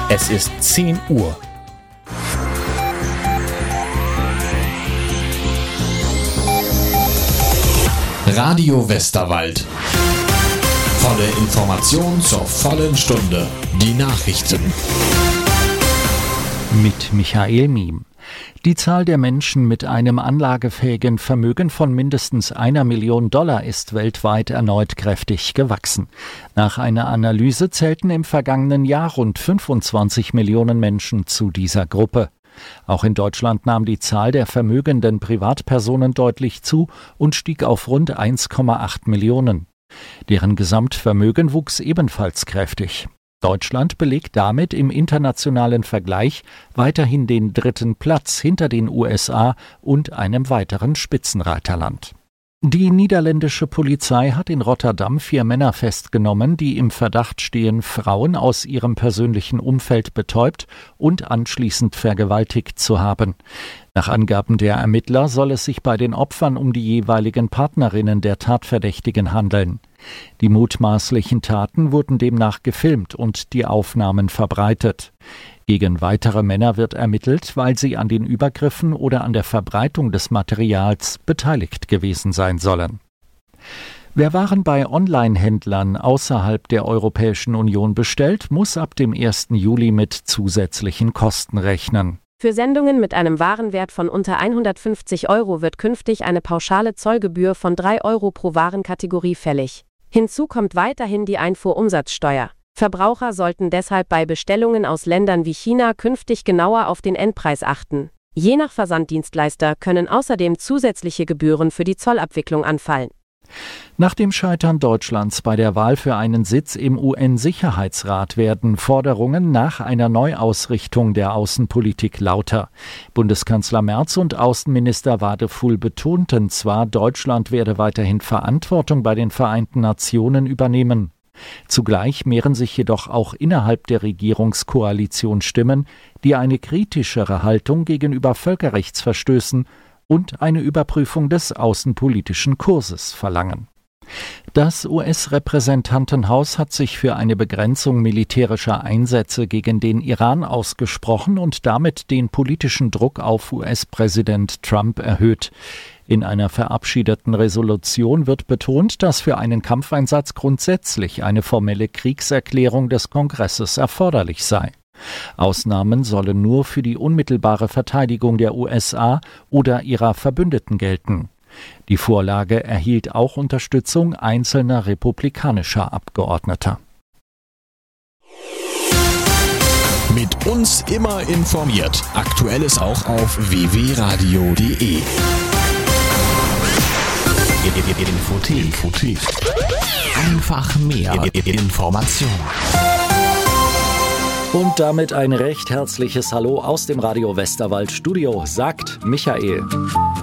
Es ist 10 Uhr. Radio Westerwald. Volle Information zur vollen Stunde. Die Nachrichten. Mit Michael Miem. Die Zahl der Menschen mit einem anlagefähigen Vermögen von mindestens $1 Million ist weltweit erneut kräftig gewachsen. Nach einer Analyse zählten im vergangenen Jahr rund 25 Millionen Menschen zu dieser Gruppe. Auch in Deutschland nahm die Zahl der vermögenden Privatpersonen deutlich zu und stieg auf rund 1,8 Millionen. Deren Gesamtvermögen wuchs ebenfalls kräftig. Deutschland belegt damit im internationalen Vergleich weiterhin den 3. Platz hinter den USA und einem weiteren Spitzenreiterland. Die niederländische Polizei hat in Rotterdam 4 Männer festgenommen, die im Verdacht stehen, Frauen aus ihrem persönlichen Umfeld betäubt und anschließend vergewaltigt zu haben. Nach Angaben der Ermittler soll es sich bei den Opfern um die jeweiligen Partnerinnen der Tatverdächtigen handeln. Die mutmaßlichen Taten wurden demnach gefilmt und die Aufnahmen verbreitet. Gegen weitere Männer wird ermittelt, weil sie an den Übergriffen oder an der Verbreitung des Materials beteiligt gewesen sein sollen. Wer Waren bei Online-Händlern außerhalb der Europäischen Union bestellt, muss ab dem 1. Juli mit zusätzlichen Kosten rechnen. Für Sendungen mit einem Warenwert von unter 150 € wird künftig eine pauschale Zollgebühr von 3 € pro Warenkategorie fällig. Hinzu kommt weiterhin die Einfuhrumsatzsteuer. Verbraucher sollten deshalb bei Bestellungen aus Ländern wie China künftig genauer auf den Endpreis achten. Je nach Versanddienstleister können außerdem zusätzliche Gebühren für die Zollabwicklung anfallen. Nach dem Scheitern Deutschlands bei der Wahl für einen Sitz im UN-Sicherheitsrat werden Forderungen nach einer Neuausrichtung der Außenpolitik lauter. Bundeskanzler Merz und Außenminister Wadefuhl betonten zwar, Deutschland werde weiterhin Verantwortung bei den Vereinten Nationen übernehmen. Zugleich mehren sich jedoch auch innerhalb der Regierungskoalition Stimmen, die eine kritischere Haltung gegenüber Völkerrechtsverstößen und eine Überprüfung des außenpolitischen Kurses verlangen. Das US-Repräsentantenhaus hat sich für eine Begrenzung militärischer Einsätze gegen den Iran ausgesprochen und damit den politischen Druck auf US-Präsident Trump erhöht. In einer verabschiedeten Resolution wird betont, dass für einen Kampfeinsatz grundsätzlich eine formelle Kriegserklärung des Kongresses erforderlich sei. Ausnahmen sollen nur für die unmittelbare Verteidigung der USA oder ihrer Verbündeten gelten. Die Vorlage erhielt auch Unterstützung einzelner republikanischer Abgeordneter. Mit uns immer informiert. Aktuelles auch auf www.radio.de. Infothek. Einfach mehr Information. Und damit ein recht herzliches Hallo aus dem Radio Westerwald Studio, sagt Michael.